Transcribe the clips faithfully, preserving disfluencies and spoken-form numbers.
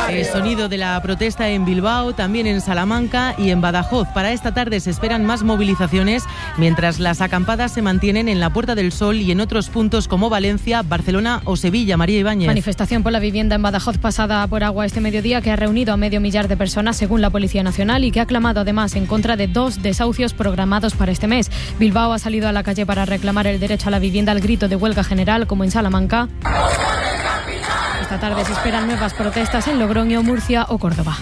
El sonido de la protesta en Bilbao, también en Salamanca y en Badajoz. Para esta tarde se esperan más movilizaciones, mientras las acampadas se mantienen en la Puerta del Sol y en otros puntos como Valencia, Barcelona o Sevilla. María Ibáñez. Manifestación por la vivienda en Badajoz pasada por agua este mediodía, que ha reunido a medio millar de personas según la Policía Nacional y que ha clamado además en contra de dos desahucios programados para este mes. Bilbao ha salido a la calle para reclamar el derecho a la vivienda al grito de huelga general, como en Salamanca. Esta tarde se esperan nuevas protestas en Logroño, Murcia o Córdoba.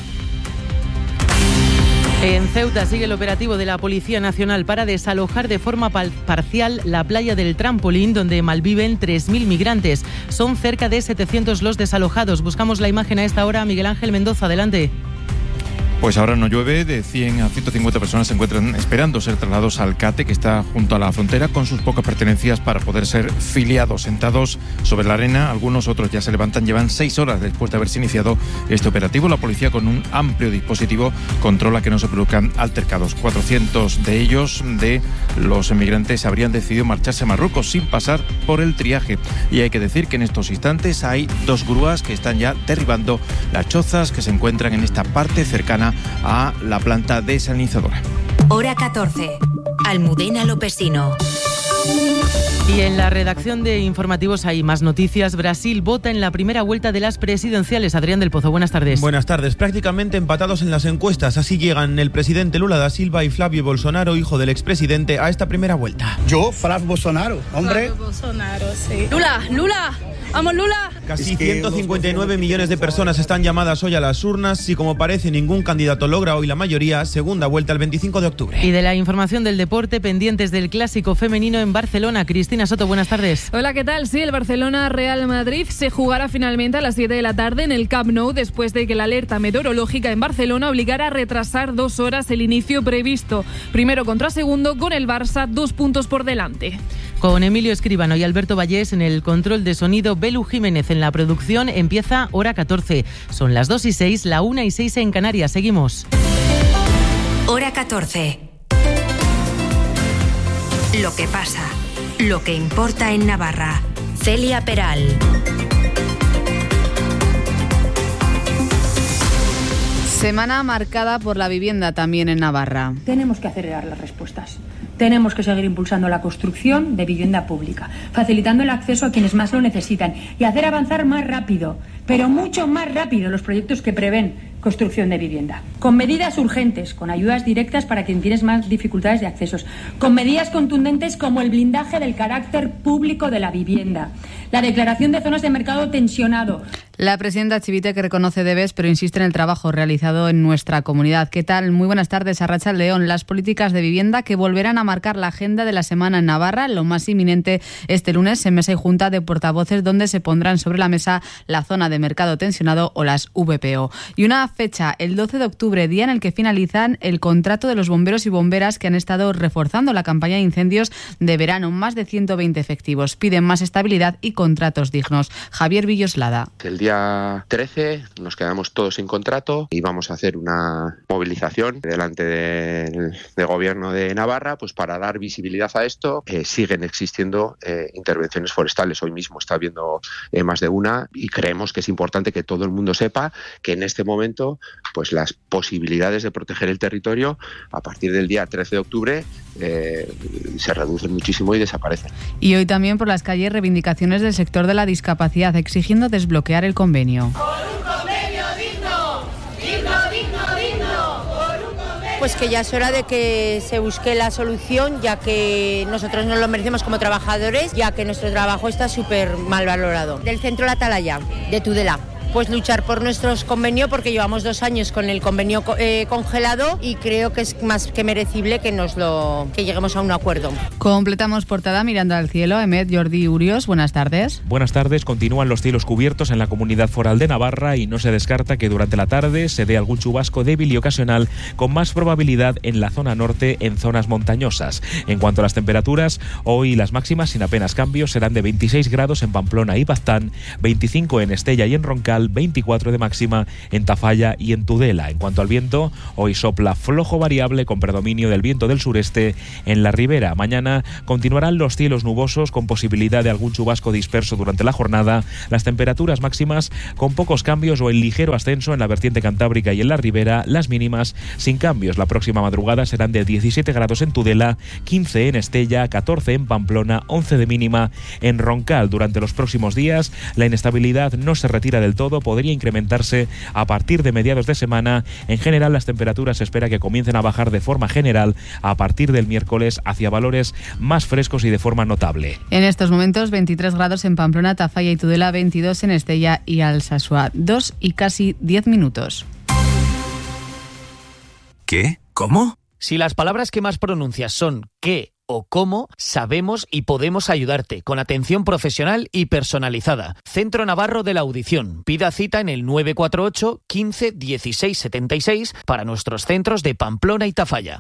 En Ceuta sigue el operativo de la Policía Nacional para desalojar de forma parcial la playa del Trampolín, donde malviven tres mil migrantes. Son cerca de setecientos los desalojados. Buscamos la imagen a esta hora. Miguel Ángel Mendoza, adelante. Pues ahora no llueve, de cien a ciento cincuenta personas se encuentran esperando ser trasladados al CATE, que está junto a la frontera, con sus pocas pertenencias para poder ser filiados. Sentados sobre la arena, algunos otros ya se levantan, llevan seis horas después de haberse iniciado este operativo. La policía, con un amplio dispositivo, controla que no se produzcan altercados. cuatrocientos de ellos, de los emigrantes, habrían decidido marcharse a Marruecos sin pasar por el triaje. Y hay que decir que en estos instantes hay dos grúas que están ya derribando las chozas que se encuentran en esta parte cercana a la planta desalinizadora. Hora catorce. Almudena Lopesino. Y en la redacción de informativos hay más noticias. Brasil vota en la primera vuelta de las presidenciales. Adrián del Pozo, buenas tardes. Buenas tardes. Prácticamente empatados en las encuestas. Así llegan el presidente Lula da Silva y Flavio Bolsonaro, hijo del expresidente, a esta primera vuelta. Yo, Flavio Bolsonaro, hombre. Flavio Bolsonaro, sí. Lula, Lula. ¡Vamos, Lula! Casi ciento cincuenta y nueve millones de personas están llamadas hoy a las urnas y, como parece, ningún candidato logra hoy la mayoría. Segunda vuelta el veinticinco de octubre. Y de la información del deporte, pendientes del clásico femenino en Barcelona. Cristina Soto, buenas tardes. Hola, ¿qué tal? Sí, el Barcelona-Real Madrid se jugará finalmente a las siete de la tarde en el Camp Nou, después de que la alerta meteorológica en Barcelona obligara a retrasar dos horas el inicio previsto. Primero contra segundo, con el Barça dos puntos por delante. Con Emilio Escribano y Alberto Vallés en el control de sonido, Belu Jiménez en la producción. Empieza Hora catorce. Son las dos y seis, la una y seis en Canarias. Seguimos. Hora catorce. Lo que pasa, lo que importa en Navarra. Celia Peral. Semana marcada por la vivienda también en Navarra. Tenemos que acelerar las respuestas. Tenemos que seguir impulsando la construcción de vivienda pública, facilitando el acceso a quienes más lo necesitan y hacer avanzar más rápido, pero mucho más rápido, los proyectos que prevén construcción de vivienda. Con medidas urgentes, con ayudas directas para quien tiene más dificultades de accesos, con medidas contundentes como el blindaje del carácter público de la vivienda, la declaración de zonas de mercado tensionado. La presidenta Chivite, que reconoce debes, pero insiste en el trabajo realizado en nuestra comunidad. ¿Qué tal? Muy buenas tardes, Arratsaldeon. Las políticas de vivienda que volverán a marcar la agenda de la semana en Navarra, lo más inminente este lunes en mesa y junta de portavoces, donde se pondrán sobre la mesa la zona de mercado tensionado o las V P O. Y una fecha, el doce de octubre, día en el que finalizan el contrato de los bomberos y bomberas que han estado reforzando la campaña de incendios de verano. Más de ciento veinte efectivos. Piden más estabilidad y contratos dignos. Javier Villoslada. El día trece nos quedamos todos sin contrato y vamos a hacer una movilización delante del de gobierno de Navarra, pues para dar visibilidad a esto. Eh, siguen existiendo eh, intervenciones forestales. Hoy mismo está habiendo eh, más de una y creemos que es importante que todo el mundo sepa que en este momento pues las posibilidades de proteger el territorio a partir del día trece de octubre eh, se reducen muchísimo y desaparecen. Y hoy también por las calles reivindicaciones del sector de la discapacidad exigiendo desbloquear el convenio. Por un convenio digno, digno, digno, digno, por un convenio. Pues que ya es hora de que se busque la solución, ya que nosotros no lo merecemos como trabajadores, ya que nuestro trabajo está súper mal valorado. Del centro La Atalaya, de Tudela. Pues luchar por nuestros convenios, porque llevamos dos años con el convenio eh, congelado y creo que es más que merecible que nos lo que lleguemos a un acuerdo. Completamos portada mirando al cielo. Emet, Jordi Urios, buenas tardes. Buenas tardes. Continúan los cielos cubiertos en la Comunidad Foral de Navarra y no se descarta que durante la tarde se dé algún chubasco débil y ocasional, con más probabilidad en la zona norte, en zonas montañosas. En cuanto a las temperaturas, hoy las máximas sin apenas cambios serán de veintiséis grados en Pamplona y Baztán, veinticinco en Estella y en Roncal, Roncal, veinticuatro de máxima en Tafalla y en Tudela. En cuanto al viento, hoy sopla flojo variable con predominio del viento del sureste en la ribera. Mañana continuarán los cielos nubosos con posibilidad de algún chubasco disperso durante la jornada. Las temperaturas máximas con pocos cambios o en ligero ascenso en la vertiente cantábrica y en la ribera. Las mínimas sin cambios. La próxima madrugada serán de diecisiete grados en Tudela, quince en Estella, catorce en Pamplona, once de mínima en Roncal. Durante los próximos días la inestabilidad no se retira del todo, podría incrementarse a partir de mediados de semana. En general las temperaturas se espera que comiencen a bajar de forma general a partir del miércoles hacia valores más frescos y de forma notable. En estos momentos veintitrés grados en Pamplona, Tafalla y Tudela, veintidós en Estella y Alsasua. Dos y casi diez minutos. ¿Qué? ¿Cómo? Si las palabras que más pronuncias son qué o cómo, sabemos y podemos ayudarte con atención profesional y personalizada. Centro Navarro de la Audición. Pida cita en el nueve cuatro ocho, quince, dieciséis, setenta y seis para nuestros centros de Pamplona y Tafalla.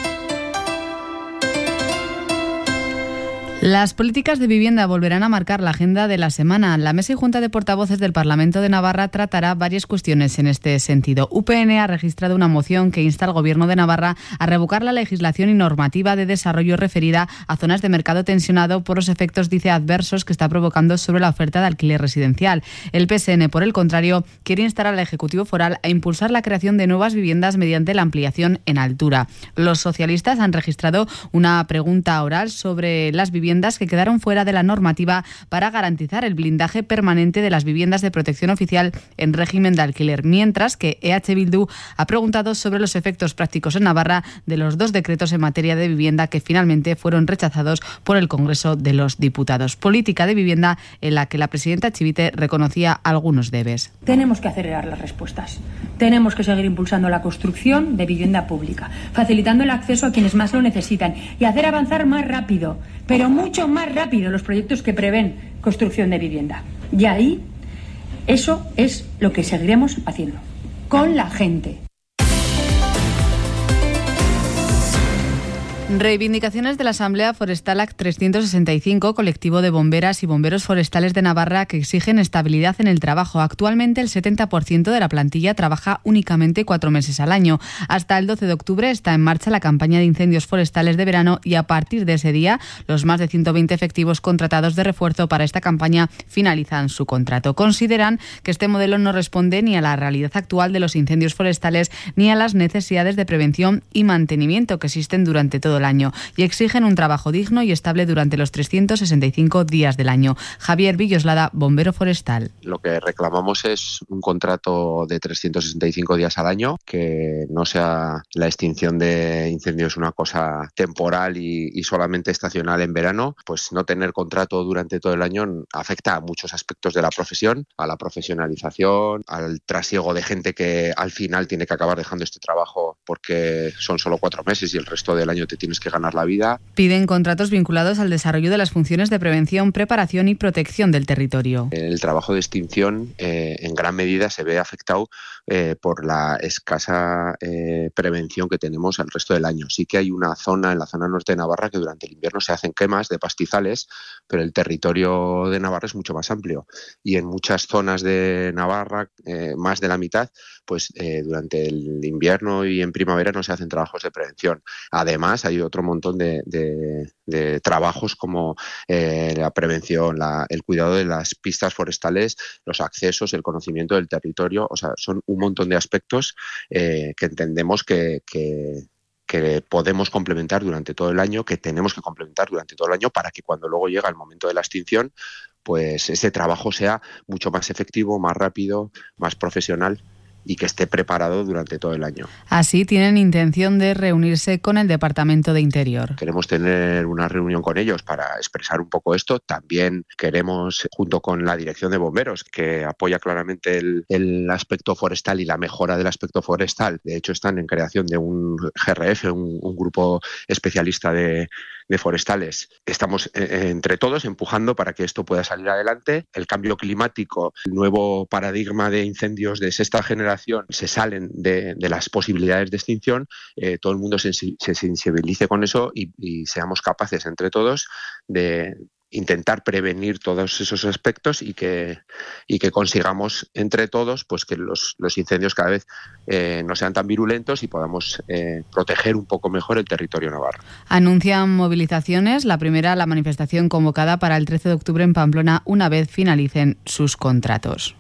Las políticas de vivienda volverán a marcar la agenda de la semana. La Mesa y Junta de Portavoces del Parlamento de Navarra tratará varias cuestiones en este sentido. U P N ha registrado una moción que insta al Gobierno de Navarra a revocar la legislación y normativa de desarrollo referida a zonas de mercado tensionado por los efectos, dice, adversos que está provocando sobre la oferta de alquiler residencial. El P S N, por el contrario, quiere instar al Ejecutivo Foral a impulsar la creación de nuevas viviendas mediante la ampliación en altura. Los socialistas han registrado una pregunta oral sobre las viviendas que quedaron fuera de la normativa para garantizar el blindaje permanente de las viviendas de protección oficial en régimen de alquiler, mientras que E H Bildu ha preguntado sobre los efectos prácticos en Navarra de los dos decretos en materia de vivienda que finalmente fueron rechazados por el Congreso de los Diputados. Política de vivienda en la que la presidenta Chivite reconocía algunos debes. Tenemos que acelerar las respuestas. Tenemos que seguir impulsando la construcción de vivienda pública, facilitando el acceso a quienes más lo necesitan y hacer avanzar más rápido, pero mucho más rápido, los proyectos que prevén construcción de vivienda. Y ahí, eso es lo que seguiremos haciendo, con la gente. Reivindicaciones de la Asamblea Forestal A C trescientos sesenta y cinco, colectivo de bomberas y bomberos forestales de Navarra, que exigen estabilidad en el trabajo. Actualmente el setenta por ciento de la plantilla trabaja únicamente cuatro meses al año. Hasta el doce de octubre está en marcha la campaña de incendios forestales de verano y a partir de ese día los más de ciento veinte efectivos contratados de refuerzo para esta campaña finalizan su contrato. Consideran que este modelo no responde ni a la realidad actual de los incendios forestales ni a las necesidades de prevención y mantenimiento que existen durante todo el año y exigen un trabajo digno y estable durante los trescientos sesenta y cinco días del año. Javier Villoslada, bombero forestal. Lo que reclamamos es un contrato de trescientos sesenta y cinco días al año, que no sea la extinción de incendios una cosa temporal y, y solamente estacional en verano. Pues no tener contrato durante todo el año afecta a muchos aspectos de la profesión, a la profesionalización, al trasiego de gente que al final tiene que acabar dejando este trabajo porque son solo cuatro meses y el resto del año te tienes que ganar la vida. Piden contratos vinculados al desarrollo de las funciones de prevención, preparación y protección del territorio. El trabajo de extinción eh, en gran medida se ve afectado eh, por la escasa eh, prevención que tenemos el resto del año. Sí que hay una zona en la zona norte de Navarra que durante el invierno se hacen quemas de pastizales, pero el territorio de Navarra es mucho más amplio y en muchas zonas de Navarra, eh, más de la mitad, pues eh, durante el invierno y en primavera no se hacen trabajos de prevención. Además, hay otro montón de, de, de trabajos como eh, la prevención, la, el cuidado de las pistas forestales, los accesos, el conocimiento del territorio. O sea, son un montón de aspectos eh, que entendemos que, que, que podemos complementar durante todo el año, que tenemos que complementar durante todo el año para que cuando luego llega el momento de la extinción, pues ese trabajo sea mucho más efectivo, más rápido, más profesional y que esté preparado durante todo el año. Así tienen intención de reunirse con el Departamento de Interior. Queremos tener una reunión con ellos para expresar un poco esto. También queremos, junto con la Dirección de Bomberos, que apoya claramente el, el aspecto forestal y la mejora del aspecto forestal. De hecho, están en creación de un G R F, un, un grupo especialista de de forestales. Estamos eh, entre todos empujando para que esto pueda salir adelante. El cambio climático, el nuevo paradigma de incendios de sexta generación se salen de, de las posibilidades de extinción. Eh, todo el mundo se, se sensibilice con eso y, y seamos capaces entre todos de intentar prevenir todos esos aspectos y que, y que consigamos entre todos pues que los, los incendios cada vez eh, no sean tan virulentos y podamos eh, proteger un poco mejor el territorio navarro. Anuncian movilizaciones. La primera, la manifestación convocada para el trece de octubre en Pamplona, una vez finalicen sus contratos.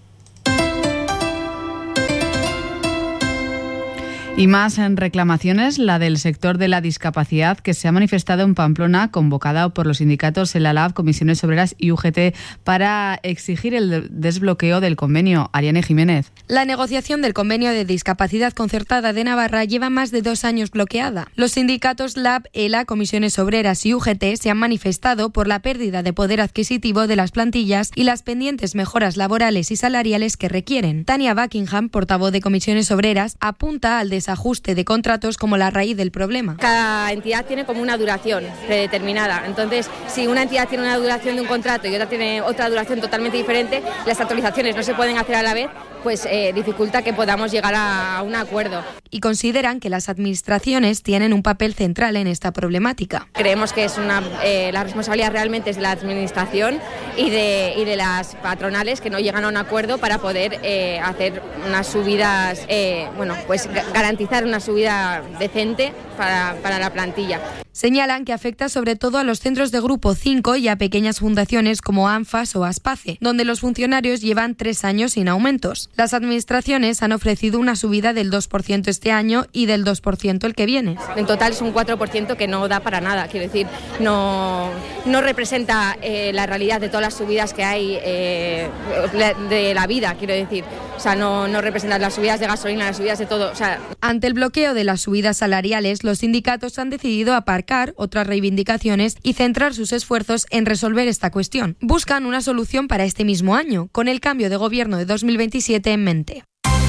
Y más en reclamaciones, la del sector de la discapacidad, que se ha manifestado en Pamplona, convocada por los sindicatos ELALAB, Comisiones Obreras y U G T, para exigir el desbloqueo del convenio. Ariane Jiménez. La negociación del convenio de discapacidad concertada de Navarra lleva más de dos años bloqueada. Los sindicatos LAB, ELA, Comisiones Obreras y U G T se han manifestado por la pérdida de poder adquisitivo de las plantillas y las pendientes mejoras laborales y salariales que requieren. Tania Buckingham, portavoz de Comisiones Obreras, apunta al desajuste de contratos como la raíz del problema. Cada entidad tiene como una duración predeterminada. Entonces, si una entidad tiene una duración de un contrato y otra tiene otra duración totalmente diferente, las actualizaciones no se pueden hacer a la vez, pues eh, dificulta que podamos llegar a un acuerdo. Y consideran que las administraciones tienen un papel central en esta problemática. Creemos que es una, eh, la responsabilidad realmente es de la administración y de, y de las patronales que no llegan a un acuerdo para poder eh, hacer unas subidas, eh, bueno, pues garantizar una subida decente para, para la plantilla. Señalan que afecta sobre todo a los centros de Grupo cinco y a pequeñas fundaciones como ANFAS o ASPACE, donde los funcionarios llevan tres años sin aumentos. Las administraciones han ofrecido una subida del dos por ciento este año y del dos por ciento el que viene. En total es un cuatro por ciento que no da para nada, quiero decir, no, no representa eh, la realidad de todas las subidas que hay eh, de la vida, quiero decir. O sea, no, no representa las subidas de gasolina, las subidas de todo. O sea. Ante el bloqueo de las subidas salariales, los sindicatos han decidido aparcar otras reivindicaciones y centrar sus esfuerzos en resolver esta cuestión. Buscan una solución para este mismo año, con el cambio de gobierno de dos mil veintisiete en mente.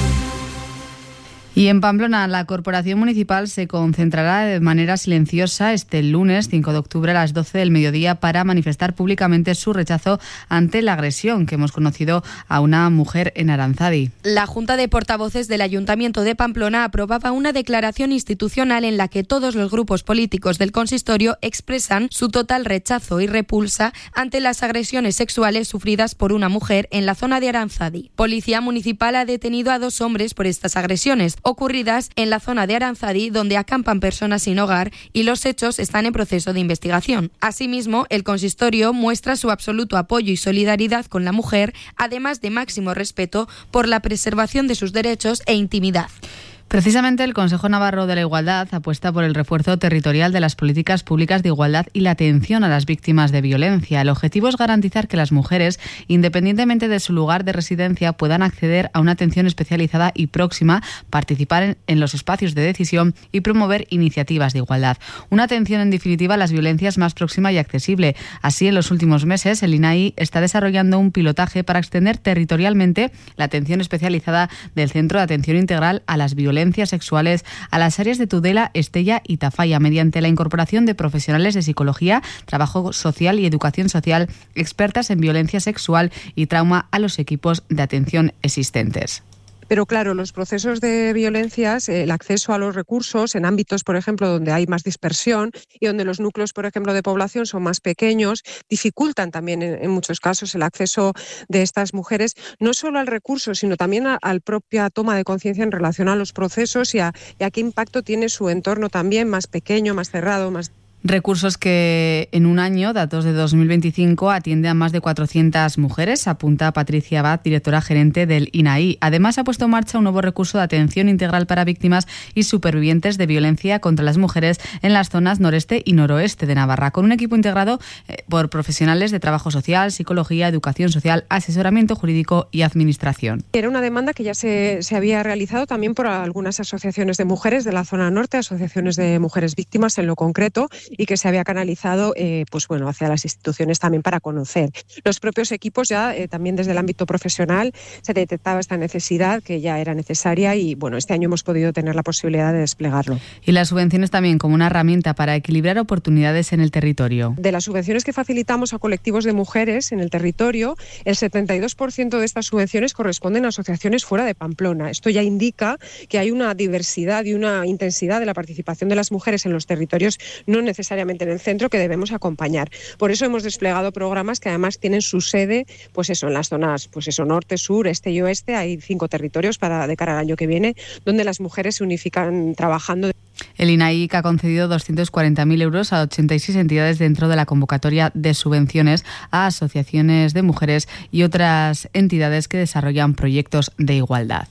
Y en Pamplona, la Corporación Municipal se concentrará de manera silenciosa este lunes cinco de octubre a las doce del mediodía para manifestar públicamente su rechazo ante la agresión que hemos conocido a una mujer en Aranzadi. La Junta de Portavoces del Ayuntamiento de Pamplona aprobaba una declaración institucional en la que todos los grupos políticos del consistorio expresan su total rechazo y repulsa ante las agresiones sexuales sufridas por una mujer en la zona de Aranzadi. Policía Municipal ha detenido a dos hombres por estas agresiones ocurridas en la zona de Aranzadi, donde acampan personas sin hogar, y los hechos están en proceso de investigación. Asimismo, el consistorio muestra su absoluto apoyo y solidaridad con la mujer, además de máximo respeto por la preservación de sus derechos e intimidad. Precisamente el Consejo Navarro de la Igualdad apuesta por el refuerzo territorial de las políticas públicas de igualdad y la atención a las víctimas de violencia. El objetivo es garantizar que las mujeres, independientemente de su lugar de residencia, puedan acceder a una atención especializada y próxima, participar en, en los espacios de decisión y promover iniciativas de igualdad. Una atención, en definitiva, a las violencias más próxima y accesible. Así, en los últimos meses, el INAI está desarrollando un pilotaje para extender territorialmente la atención especializada del Centro de Atención Integral a las Violencias sexuales a las áreas de Tudela, Estella y Tafalla, mediante la incorporación de profesionales de psicología, trabajo social y educación social, expertas en violencia sexual y trauma a los equipos de atención existentes. Pero claro, los procesos de violencias, el acceso a los recursos en ámbitos, por ejemplo, donde hay más dispersión y donde los núcleos, por ejemplo, de población son más pequeños, dificultan también en, en muchos casos el acceso de estas mujeres, no solo al recurso, sino también a la propia toma de conciencia en relación a los procesos y a, y a qué impacto tiene su entorno también más pequeño, más cerrado, más... Recursos que en un año, datos de dos mil veinticinco, atiende a más de cuatrocientas mujeres, apunta Patricia Abad, directora gerente del INAI. Además, ha puesto en marcha un nuevo recurso de atención integral para víctimas y supervivientes de violencia contra las mujeres en las zonas noreste y noroeste de Navarra, con un equipo integrado por profesionales de trabajo social, psicología, educación social, asesoramiento jurídico y administración. Era una demanda que ya se, se había realizado también por algunas asociaciones de mujeres de la zona norte, asociaciones de mujeres víctimas en lo concreto, y que se había canalizado eh, pues bueno, hacia las instituciones también para conocer. Los propios equipos ya, eh, también desde el ámbito profesional, se detectaba esta necesidad que ya era necesaria y bueno, este año hemos podido tener la posibilidad de desplegarlo. Y las subvenciones también como una herramienta para equilibrar oportunidades en el territorio. De las subvenciones que facilitamos a colectivos de mujeres en el territorio, el setenta y dos por ciento de estas subvenciones corresponden a asociaciones fuera de Pamplona. Esto ya indica que hay una diversidad y una intensidad de la participación de las mujeres en los territorios no necesariamente necesariamente en el centro, que debemos acompañar. Por eso hemos desplegado programas que además tienen su sede, pues eso, en las zonas, pues eso, norte, sur, este y oeste. Hay cinco territorios para de cara al año que viene, donde las mujeres se unifican trabajando. El INAIC ha concedido doscientos cuarenta mil euros a ochenta y seis entidades dentro de la convocatoria de subvenciones a asociaciones de mujeres y otras entidades que desarrollan proyectos de igualdad.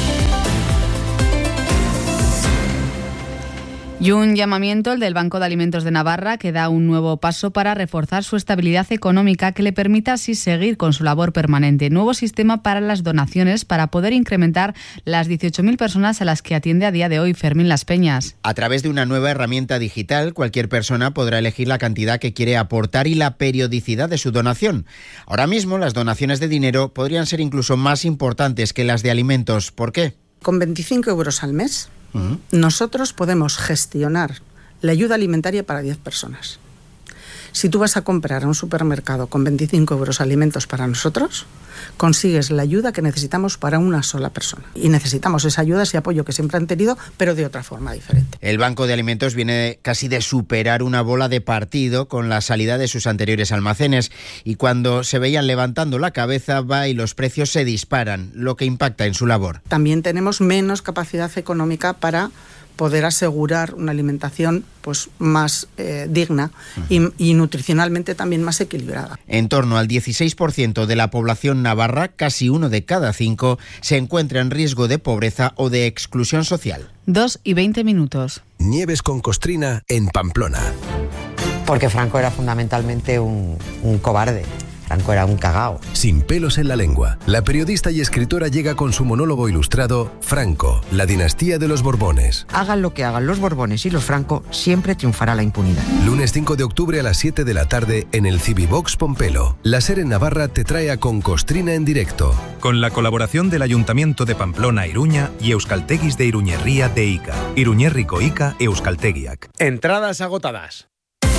Y un llamamiento, el del Banco de Alimentos de Navarra, que da un nuevo paso para reforzar su estabilidad económica que le permita así seguir con su labor permanente. Nuevo sistema para las donaciones para poder incrementar las dieciocho mil personas a las que atiende a día de hoy Fermín Las Peñas. A través de una nueva herramienta digital, cualquier persona podrá elegir la cantidad que quiere aportar y la periodicidad de su donación. Ahora mismo, las donaciones de dinero podrían ser incluso más importantes que las de alimentos. ¿Por qué? Con veinticinco euros al mes, uh-huh. nosotros podemos gestionar la ayuda alimentaria para diez personas. Si tú vas a comprar a un supermercado con veinticinco euros alimentos para nosotros, consigues la ayuda que necesitamos para una sola persona. Y necesitamos esa ayuda, ese apoyo que siempre han tenido, pero de otra forma diferente. El Banco de Alimentos viene casi de superar una bola de partido con la salida de sus anteriores almacenes. Y cuando se veían levantando la cabeza, va y los precios se disparan, lo que impacta en su labor. También tenemos menos capacidad económica para poder asegurar una alimentación pues más eh, digna uh-huh. y, y nutricionalmente también más equilibrada. En torno al dieciséis por ciento de la población navarra, casi uno de cada cinco, se encuentra en riesgo de pobreza o de exclusión social. Dos y veinte minutos. Nieves con Costrina en Pamplona. Porque Franco era fundamentalmente un, un cobarde. Franco era un cagao. Sin pelos en la lengua, la periodista y escritora llega con su monólogo ilustrado Franco, la dinastía de los Borbones. Hagan lo que hagan los Borbones y los Franco, siempre triunfará la impunidad. Lunes cinco de octubre a las siete de la tarde en el Civivox Pompelo. La SER en Navarra te trae a Con Costrina en directo. Con la colaboración del Ayuntamiento de Pamplona Iruña y Euskalteguis de Iruñerría de Ica. Iruñerriko Ica Euskaltegiak. Entradas agotadas.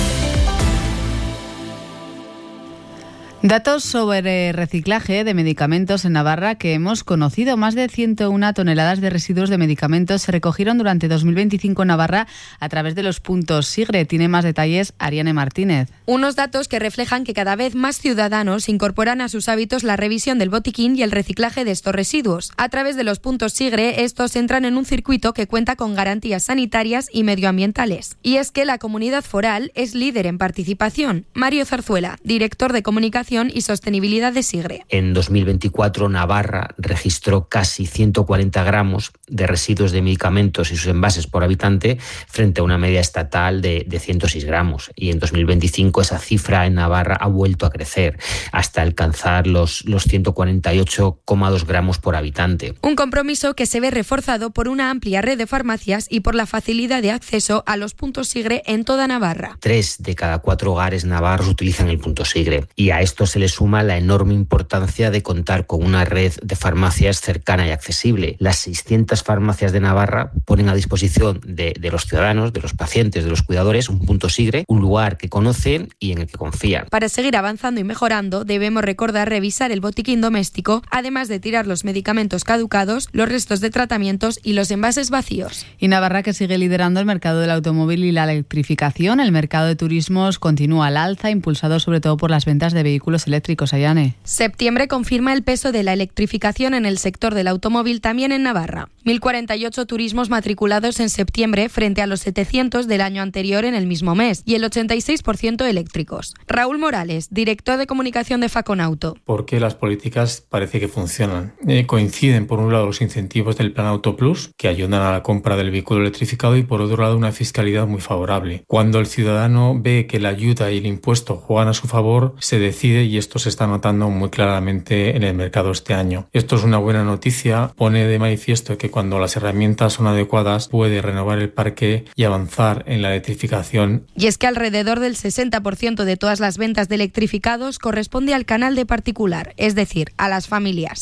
Datos sobre reciclaje de medicamentos en Navarra que hemos conocido. Más de ciento una toneladas de residuos de medicamentos se recogieron durante dos mil veinticinco en Navarra a través de los puntos SIGRE. Tiene más detalles Ariane Martínez. Unos datos que reflejan que cada vez más ciudadanos incorporan a sus hábitos la revisión del botiquín y el reciclaje de estos residuos. A través de los puntos SIGRE, estos entran en un circuito que cuenta con garantías sanitarias y medioambientales. Y es que la comunidad foral es líder en participación. Mario Zarzuela, director de comunicación y sostenibilidad de SIGRE. En dos mil veinticuatro, Navarra registró casi ciento cuarenta gramos de residuos de medicamentos y sus envases por habitante frente a una media estatal de, de ciento seis gramos. Y en dos mil veinticinco esa cifra en Navarra ha vuelto a crecer hasta alcanzar los, los ciento cuarenta y ocho coma dos gramos por habitante. Un compromiso que se ve reforzado por una amplia red de farmacias y por la facilidad de acceso a los puntos SIGRE en toda Navarra. Tres de cada cuatro hogares navarros utilizan el punto SIGRE y a esto se le suma la enorme importancia de contar con una red de farmacias cercana y accesible. Las seiscientas farmacias de Navarra ponen a disposición de, de los ciudadanos, de los pacientes, de los cuidadores, un punto SIGRE, un lugar que conocen y en el que confían. Para seguir avanzando y mejorando, debemos recordar revisar el botiquín doméstico, además de tirar los medicamentos caducados, los restos de tratamientos y los envases vacíos. Y Navarra, que sigue liderando el mercado del automóvil y la electrificación. El mercado de turismos continúa al alza, impulsado sobre todo por las ventas de vehículos eléctricos. Ayane. Septiembre confirma el peso de la electrificación en el sector del automóvil también en Navarra. mil cuarenta y ocho turismos matriculados en septiembre frente a los setecientos del año anterior en el mismo mes y el ochenta y seis por ciento eléctricos. Raúl Morales, director de comunicación de Faconauto. Porque las políticas parece que funcionan. Eh, coinciden por un lado los incentivos del Plan Auto Plus, que ayudan a la compra del vehículo electrificado, y por otro lado una fiscalidad muy favorable. Cuando el ciudadano ve que la ayuda y el impuesto juegan a su favor, se decide, y esto se está notando muy claramente en el mercado este año. Esto es una buena noticia, pone de manifiesto que cuando las herramientas son adecuadas puede renovar el parque y avanzar en la electrificación. Y es que alrededor del sesenta por ciento de todas las ventas de electrificados corresponde al canal de particular, es decir, a las familias.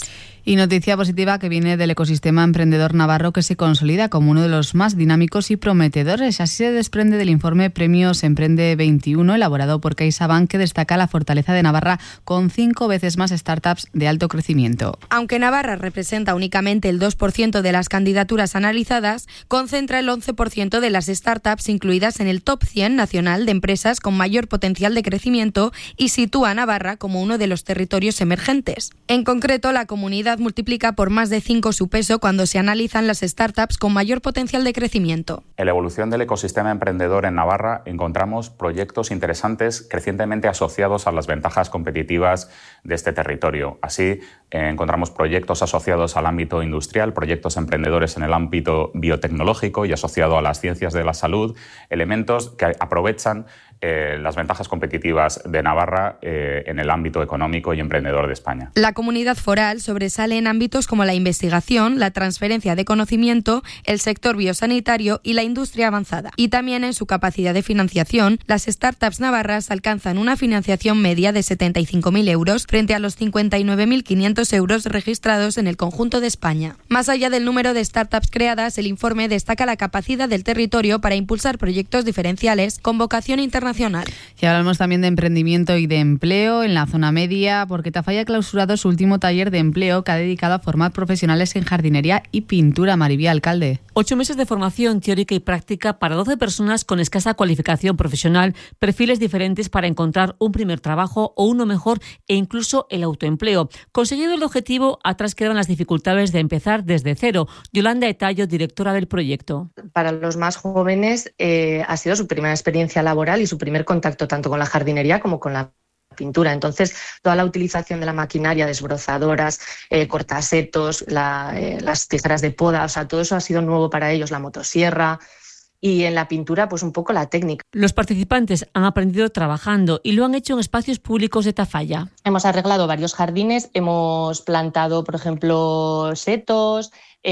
Y noticia positiva que viene del ecosistema emprendedor navarro, que se consolida como uno de los más dinámicos y prometedores. Así se desprende del informe Premios Emprende veintiuno, elaborado por CaixaBank, que destaca la fortaleza de Navarra con cinco veces más startups de alto crecimiento. Aunque Navarra representa únicamente el dos por ciento de las candidaturas analizadas, concentra el once por ciento de las startups incluidas en el top cien nacional de empresas con mayor potencial de crecimiento y sitúa a Navarra como uno de los territorios emergentes. En concreto, la comunidad multiplica por más de cinco su peso cuando se analizan las startups con mayor potencial de crecimiento. En la evolución del ecosistema emprendedor en Navarra encontramos proyectos interesantes crecientemente asociados a las ventajas competitivas de este territorio. Así, eh, encontramos proyectos asociados al ámbito industrial, proyectos emprendedores en el ámbito biotecnológico y asociado a las ciencias de la salud, elementos que aprovechan Eh, las ventajas competitivas de Navarra eh, en el ámbito económico y emprendedor de España. La comunidad foral sobresale en ámbitos como la investigación, la transferencia de conocimiento, el sector biosanitario y la industria avanzada. Y también en su capacidad de financiación, las startups navarras alcanzan una financiación media de setenta y cinco mil euros frente a los cincuenta y nueve mil quinientos euros registrados en el conjunto de España. Más allá del número de startups creadas, el informe destaca la capacidad del territorio para impulsar proyectos diferenciales con vocación internacional. Y hablamos también de emprendimiento y de empleo en la zona media, porque Tafalla ha clausurado su último taller de empleo, que ha dedicado a formar profesionales en jardinería y pintura. Maribía, alcalde. Ocho meses de formación teórica y práctica para doce personas con escasa cualificación profesional, perfiles diferentes para encontrar un primer trabajo o uno mejor e incluso el autoempleo. Conseguido el objetivo, atrás quedan las dificultades de empezar desde cero. Yolanda Etallo, directora del proyecto. Para los más jóvenes eh, ha sido su primera experiencia laboral y su primer contacto tanto con la jardinería como con la pintura. Entonces, toda la utilización de la maquinaria, desbrozadoras, eh, cortasetos, la, eh, las tijeras de poda, o sea, todo eso ha sido nuevo para ellos, la motosierra. Y en la pintura, pues un poco la técnica. Los participantes han aprendido trabajando y lo han hecho en espacios públicos de Tafalla. Hemos arreglado varios jardines, hemos plantado, por ejemplo, setos,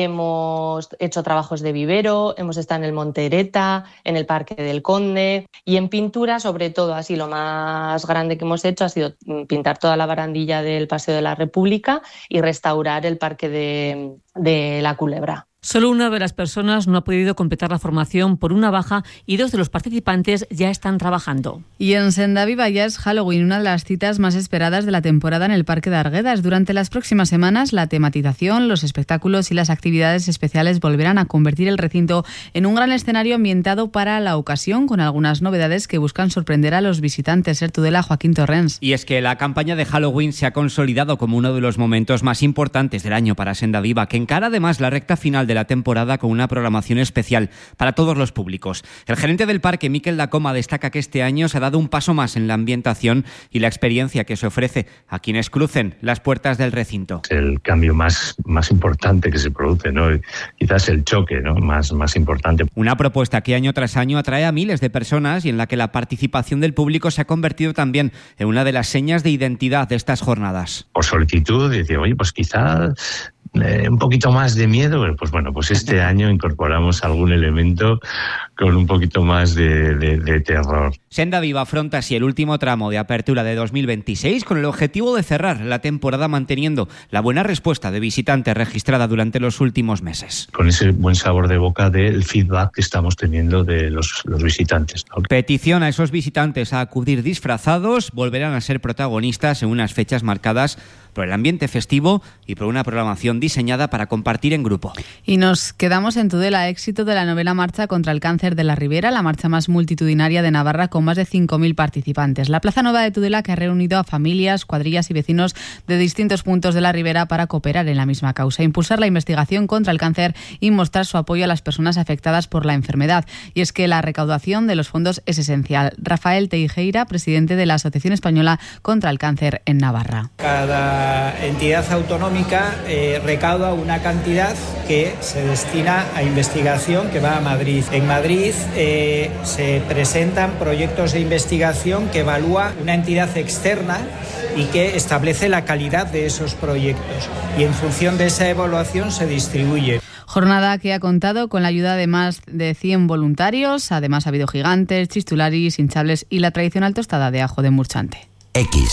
hemos hecho trabajos de vivero, hemos estado en el Monte Ereta, en el Parque del Conde, y en pintura, sobre todo, así lo más grande que hemos hecho ha sido pintar toda la barandilla del Paseo de la República y restaurar el Parque de, de la Culebra. Solo una de las personas no ha podido completar la formación por una baja y dos de los participantes ya están trabajando. Y en Sendaviva ya es Halloween, una de las citas más esperadas de la temporada en el Parque de Arguedas. Durante las próximas semanas, la tematización, los espectáculos y las actividades especiales volverán a convertir el recinto en un gran escenario ambientado para la ocasión, con algunas novedades que buscan sorprender a los visitantes. Tudela, Joaquín Torrens. Y es que la campaña de Halloween se ha consolidado como uno de los momentos más importantes del año para Sendaviva, que encara además la recta final de la temporada con una programación especial para todos los públicos. El gerente del parque, Miquel Dacoma, destaca que este año se ha dado un paso más en la ambientación y la experiencia que se ofrece a quienes crucen las puertas del recinto. El cambio más, más importante que se produce, ¿no? Quizás el choque, ¿no? más, más importante. Una propuesta que año tras año atrae a miles de personas y en la que la participación del público se ha convertido también en una de las señas de identidad de estas jornadas. Por solicitud, decía, oye, pues quizá Eh, un poquito más de miedo, pues bueno, pues este año incorporamos algún elemento con un poquito más de, de, de terror. Sendaviva afronta así el último tramo de apertura de dos mil veintiséis con el objetivo de cerrar la temporada manteniendo la buena respuesta de visitantes registrada durante los últimos meses. Con ese buen sabor de boca del feedback que estamos teniendo de los, los visitantes, ¿no? Petición a esos visitantes a acudir disfrazados, volverán a ser protagonistas en unas fechas marcadas por el ambiente festivo y por una programación diseñada para compartir en grupo. Y nos quedamos en Tudela, éxito de la novena marcha contra el cáncer de la Ribera, la marcha más multitudinaria de Navarra con más de cinco mil participantes. La Plaza Nueva de Tudela, que ha reunido a familias, cuadrillas y vecinos de distintos puntos de la Ribera para cooperar en la misma causa, impulsar la investigación contra el cáncer y mostrar su apoyo a las personas afectadas por la enfermedad. Y es que la recaudación de los fondos es esencial. Rafael Teijeira, presidente de la Asociación Española contra el Cáncer en Navarra. Cada entidad autonómica eh, recauda una cantidad que se destina a investigación que va a Madrid. En Madrid eh, se presentan proyectos de investigación que evalúa una entidad externa y que establece la calidad de esos proyectos. Y en función de esa evaluación se distribuye. Jornada que ha contado con la ayuda de más de cien voluntarios. Además ha habido gigantes, chistularis, hinchables y la tradicional tostada de ajo de Murchante. X,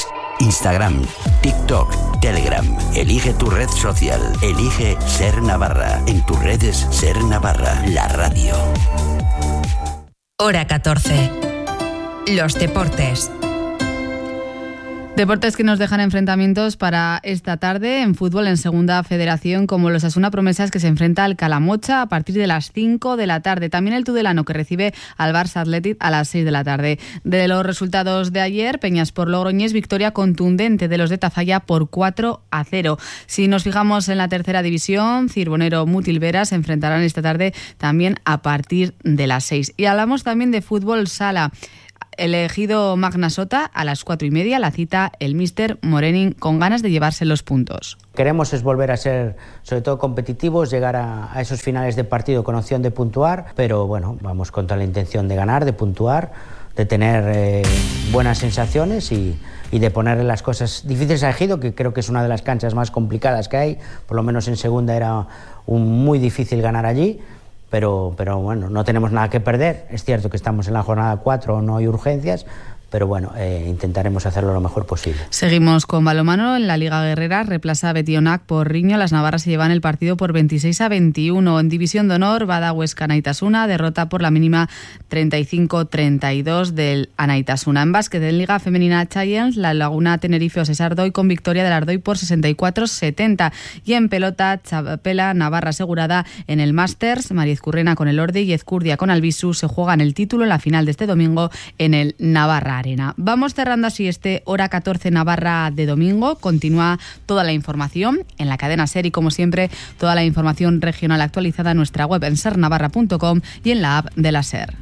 Instagram, TikTok, Telegram. Elige tu red social. Elige Ser Navarra. En tus redes Ser Navarra, la radio. Hora catorce. Los deportes. Deportes que nos dejan enfrentamientos para esta tarde en fútbol en Segunda Federación, como los Osasuna Promesas, que se enfrenta al Calamocha a partir de las cinco de la tarde. También el Tudelano, que recibe al Barça Athletic a las seis de la tarde. De los resultados de ayer, Peñaspor Logroñés, victoria contundente de los de Tafalla por cuatro a cero. Si nos fijamos en la tercera división, Cirbonero Mutilvera se enfrentarán esta tarde también a partir de las seis. Y hablamos también de fútbol sala. Elegido Magnasota a las cuatro y media, la cita el míster Morenin con ganas de llevarse los puntos. Queremos es volver a ser, sobre todo, competitivos, llegar a, a esos finales de partido con opción de puntuar, pero bueno, vamos con toda la intención de ganar, de puntuar, de tener eh, buenas sensaciones y, y de ponerle las cosas difíciles a Ejido, que creo que es una de las canchas más complicadas que hay, por lo menos en segunda era un muy difícil ganar allí. Pero, pero bueno, no tenemos nada que perder. Es cierto que estamos en la jornada cuatro, no hay urgencias, pero bueno, eh, intentaremos hacerlo lo mejor posible. Seguimos con balonmano en la Liga Guerrera. Replaza Betionac por Riño. Las navarras se llevan el partido por veintiséis a veintiuno. En División de Honor, Bada Huesca Anaitasuna, derrota por la mínima treinta y cinco treinta y dos del Anaitasuna. En básquet, en Liga Femenina Giants, la Laguna Tenerife Osés Ardoy con victoria del Ardoy por sesenta y cuatro setenta. Y en pelota, Chapela Navarra asegurada en el Masters. Mariz Currena con el Orde y Ezcurdia con Albisu se juegan el título en la final de este domingo en el Navarra Arena. Vamos cerrando así este Hora catorce Navarra de domingo. Continúa toda la información en la cadena SER y, como siempre, toda la información regional actualizada en nuestra web en ser navarra punto com y en la app de la SER.